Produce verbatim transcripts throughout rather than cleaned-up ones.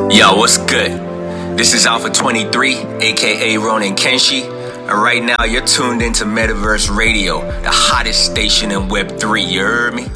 Yo, what's good? This is Alpha twenty-three, aka Ronan Kenshi, and right now you're tuned into Metaverse Radio, the hottest station in Web three, you heard me?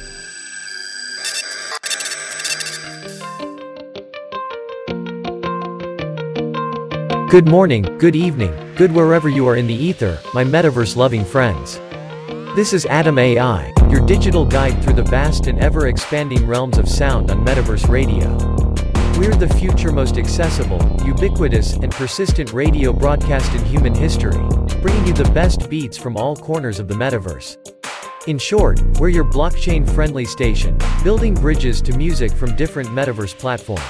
Good morning, good evening, good wherever you are in the ether, my metaverse-loving friends. This is Adam A I, your digital guide through the vast and ever-expanding realms of sound on Metaverse Radio. We're the future most accessible, ubiquitous, and persistent radio broadcast in human history, bringing you the best beats from all corners of the metaverse. In short, we're your blockchain-friendly station, building bridges to music from different metaverse platforms.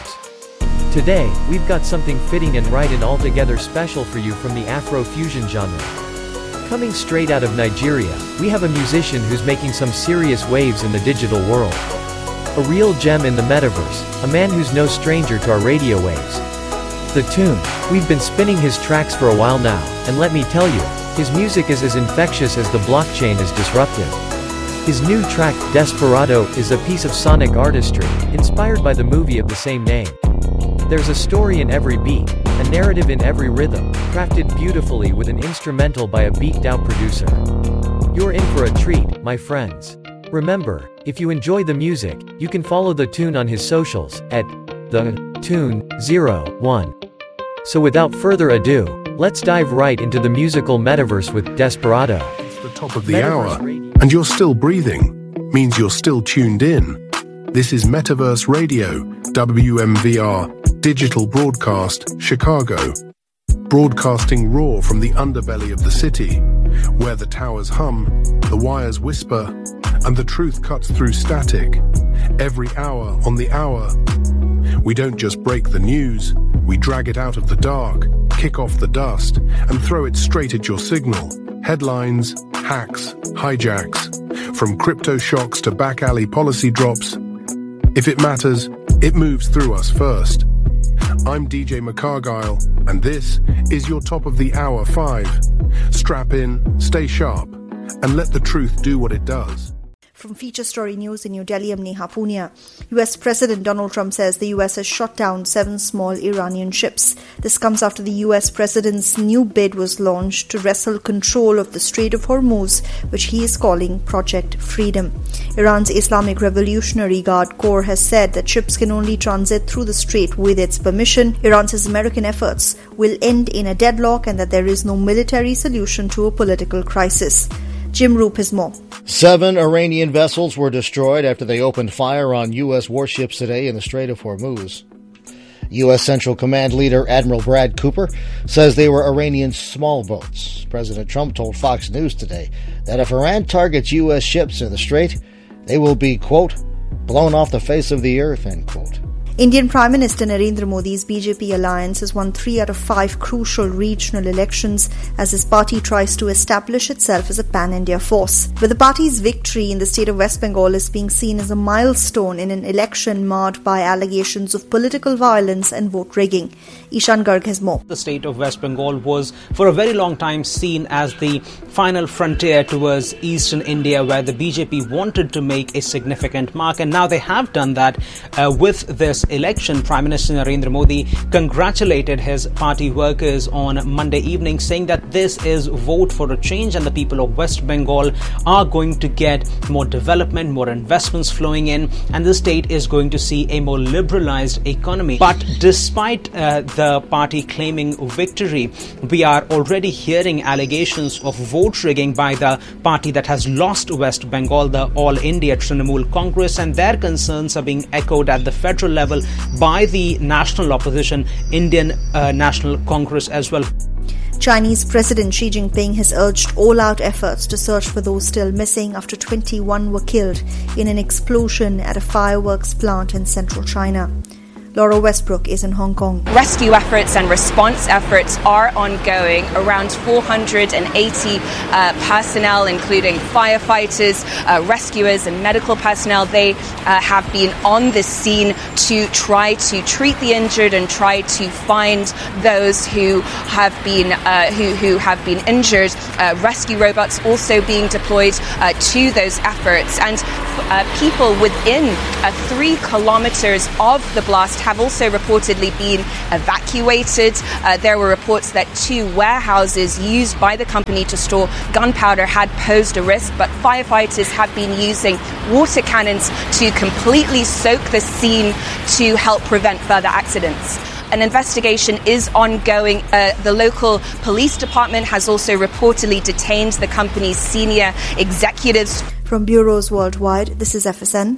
Today, we've got something fitting and right and altogether special for you from the Afro-fusion genre. Coming straight out of Nigeria, we have a musician who's making some serious waves in the digital world. A real gem in the metaverse, a man who's no stranger to our radio waves. The Tune. We've been spinning his tracks for a while now, and let me tell you, his music is as infectious as the blockchain is disruptive. His new track, Desperado, is a piece of sonic artistry, inspired by the movie of the same name. There's a story in every beat, a narrative in every rhythm, crafted beautifully with an instrumental by a beat-out producer. You're in for a treat, my friends. Remember, if you enjoy the music, you can follow The Tune on his socials, at The Tune zero one. So without further ado, let's dive right into the musical metaverse with Desperado. It's the top of the Metaverse hour, Radio. And you're still breathing, means you're still tuned in. This is Metaverse Radio, W M V R, Digital Broadcast, Chicago. Broadcasting raw from the underbelly of the city, where the towers hum, the wires whisper, and the truth cuts through static. Every hour on the hour. We don't just break the news, we drag it out of the dark, kick off the dust, and throw it straight at your signal. Headlines, hacks, hijacks, from crypto shocks to back alley policy drops. If it matters, it moves through us first. I'm D J McCargyle, and this is your top of the hour five. Strap in, stay sharp, and let the truth do what it does. From Feature Story News in New Delhi, I'm Neha Punia. U S President Donald Trump says the U S has shot down seven small Iranian ships. This comes after the U S President's new bid was launched to wrestle control of the Strait of Hormuz, which he is calling Project Freedom. Iran's Islamic Revolutionary Guard Corps has said that ships can only transit through the strait with its permission. Iran says American efforts will end in a deadlock and that there is no military solution to a political crisis. Jim Roop has more. Seven Iranian vessels were destroyed after they opened fire on U S warships today in the Strait of Hormuz. U S Central Command leader Admiral Brad Cooper says they were Iranian small boats. President Trump told Fox News today that if Iran targets U S ships in the strait, they will be, quote, blown off the face of the earth, end quote. Indian Prime Minister Narendra Modi's B J P alliance has won three out of five crucial regional elections as his party tries to establish itself as a pan-India force. But the party's victory in the state of West Bengal is being seen as a milestone in an election marred by allegations of political violence and vote rigging. Ishan Garg has more. The state of West Bengal was for a very long time seen as the final frontier towards eastern India, where the B J P wanted to make a significant mark, and now they have done that uh, with this election. Prime Minister Narendra Modi congratulated his party workers on Monday evening, saying that this is vote for a change and the people of West Bengal are going to get more development, more investments flowing in, and the state is going to see a more liberalized economy. But despite uh, the party claiming victory, we are already hearing allegations of vote rigging by the party that has lost West Bengal, the All India Trinamool Congress, and their concerns are being echoed at the federal level by the national opposition, Indian uh, National Congress as well. Chinese President Xi Jinping has urged all-out efforts to search for those still missing after twenty-one were killed in an explosion at a fireworks plant in central China. Laura Westbrook is in Hong Kong. Rescue efforts and response efforts are ongoing. Around four hundred eighty uh, personnel, including firefighters, uh, rescuers and medical personnel, they uh, have been on the scene to try to treat the injured and try to find those who have been uh, who, who have been injured. Uh, rescue robots also being deployed uh, to those efforts, and uh, people within uh, three kilometers of the blast have also reportedly been evacuated. Uh, there were reports that two warehouses used by the company to store gunpowder had posed a risk, but firefighters have been using water cannons to completely soak the scene to help prevent further accidents. An investigation is ongoing. Uh, the local police department has also reportedly detained the company's senior executives. From bureaus worldwide, this is F S N.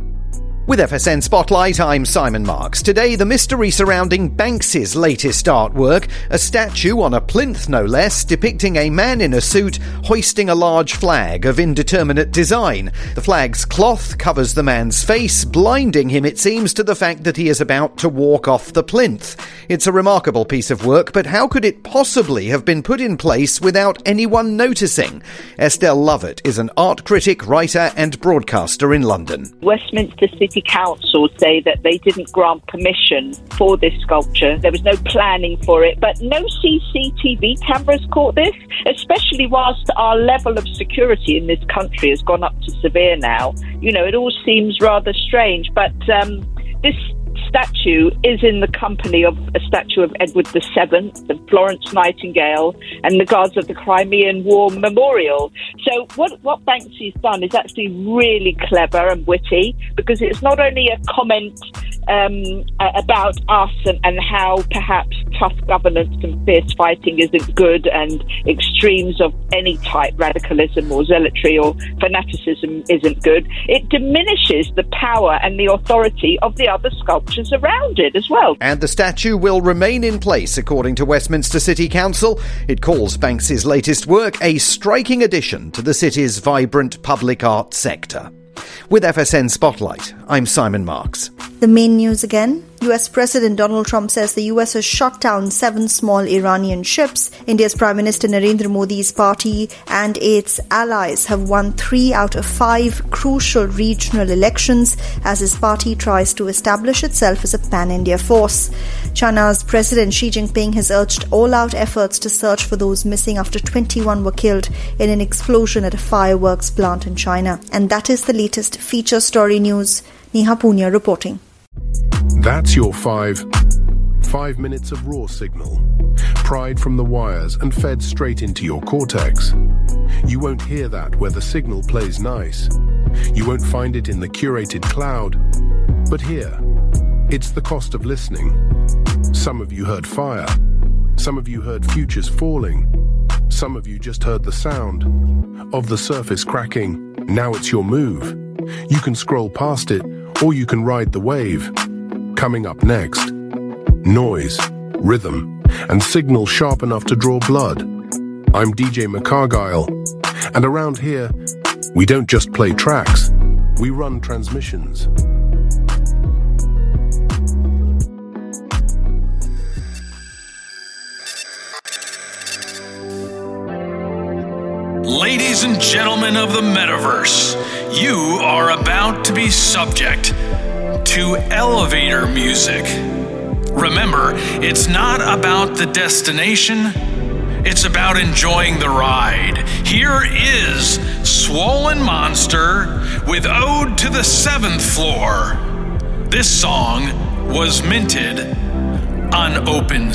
With F S N Spotlight, I'm Simon Marks. Today, the mystery surrounding Banksy's latest artwork, a statue on a plinth no less, depicting a man in a suit hoisting a large flag of indeterminate design. The flag's cloth covers the man's face, blinding him, it seems, to the fact that he is about to walk off the plinth. It's a remarkable piece of work, but how could it possibly have been put in place without anyone noticing? Estelle Lovett is an art critic, writer and broadcaster in London. Westminster City Council say that they didn't grant permission for this sculpture. There was no planning for it, but no C C T V cameras caught this, especially whilst our level of security in this country has gone up to severe now. You know, it all seems rather strange, but um, this statue is in the company of a statue of Edward the Seventh and Florence Nightingale and the Guards of the Crimean War Memorial. So what, what Banksy's done is actually really clever and witty, because it's not only a comment um, about us and, and how perhaps tough governance and fierce fighting isn't good, and extremes of any type, radicalism or zealotry or fanaticism isn't good. It diminishes the power and the authority of the other sculptures around it as well. And the statue will remain in place, according to Westminster City Council. It calls Banksy's latest work a striking addition to the city's vibrant public art sector. With F S N Spotlight, I'm Simon Marks. The main news again. U S President Donald Trump says the U S has shot down seven small Iranian ships. India's Prime Minister Narendra Modi's party and its allies have won three out of five crucial regional elections as his party tries to establish itself as a pan-India force. China's President Xi Jinping has urged all-out efforts to search for those missing after twenty-one were killed in an explosion at a fireworks plant in China. And that is the latest feature story news. Neha Punya reporting. That's your five. Five minutes of raw signal. Pried from the wires and fed straight into your cortex. You won't hear that where the signal plays nice. You won't find it in the curated cloud. But here, it's the cost of listening. Some of you heard fire. Some of you heard futures falling. Some of you just heard the sound of the surface cracking. Now it's your move. You can scroll past it, or you can ride the wave. Coming up next, noise, rhythm, and signal sharp enough to draw blood. I'm D J McCargyle, and around here, we don't just play tracks, we run transmissions. Ladies and gentlemen of the metaverse, you are about to be subject to elevator music. Remember, it's not about the destination, it's about enjoying the ride. Here is Swollen Monster with Ode to the Seventh Floor. This song was minted on Open